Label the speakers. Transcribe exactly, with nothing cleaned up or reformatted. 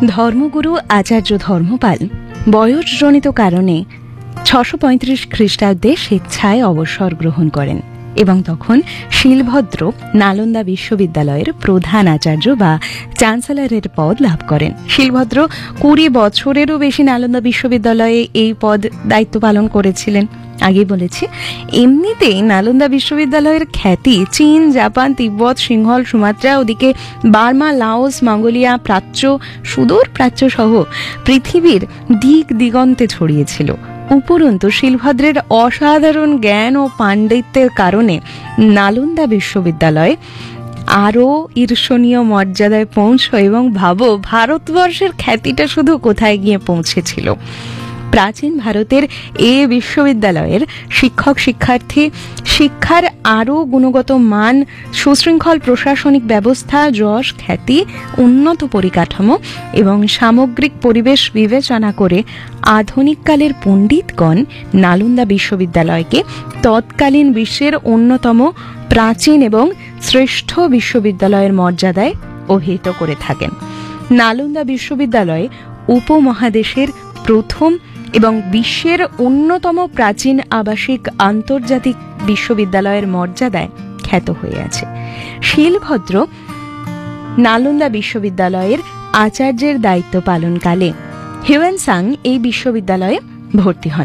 Speaker 1: ধর্মগুরু আচার্য ধর্মপাল বয়সজনিত কারণে ছশো পঁয়ত্রিশ খ্রিস্টাব্দে স্বেচ্ছায় অবসর গ্রহণ করেন এবং তখন শিলভদ্র নালন্দা বিশ্ববিদ্যালয়ের প্রধান আচার্য বা চ্যান্সেলরের পদ লাভ করেন। শিলভদ্র কুড়ি বছরেরও বেশি নালন্দা বিশ্ববিদ্যালয়ে এই পদ দায়িত্ব পালন করেছিলেন। আগে বলেছি, এমনিতেই নালন্দা বিশ্ববিদ্যালয়ের খ্যাতি চীন, জাপান, তিব্বত, সিংহল, সুমাত্রা, ওদিকে বার্মা, লাওস, মঙ্গোলিয়া, প্রাচ্য, সুদূর প্রাচ্য সহ পৃথিবীর দিক দিগন্তে ছড়িয়েছিল। উপরন্তু শিলভদ্রের অসাধারণ জ্ঞান ও পাণ্ডিত্যের কারণে নালন্দা বিশ্ববিদ্যালয় আরও ঈর্ষণীয় মর্যাদায় পৌঁছয় এবং ভাবো, ভারতবর্ষের খ্যাতিটা শুধু কোথায় গিয়ে পৌঁছেছিল। প্রাচীন ভারতের এ বিশ্ববিদ্যালয়ের শিক্ষক শিক্ষার্থী, শিক্ষার আরও গুণগত মান, সুশৃঙ্খল প্রশাসনিক ব্যবস্থা, যশ খ্যাতি, উন্নত পরিকাঠামো এবং সামগ্রিক পরিবেশ বিবেচনা করে আধুনিককালের পণ্ডিতগণ নালন্দা বিশ্ববিদ্যালয়কে তৎকালীন বিশ্বের অন্যতম প্রাচীন এবং শ্রেষ্ঠ বিশ্ববিদ্যালয়ের মর্যাদায় অভিহিত করে থাকেন। নালন্দা বিশ্ববিদ্যালয় উপমহাদেশের প্রথম এবং বিশ্বের অন্যতম প্রাচীন আবাসিক আন্তর্জাতিক বিশ্ববিদ্যালয়ের মর্যাদায় খ্যাত হয়ে আছে। শিলভদ্র নালন্দা বিশ্ববিদ্যালয়ের আচার্যের দায়িত্ব পালনকালে হিউয়েন সাং এই বিশ্ববিদ্যালয়ে ভর্তি হন।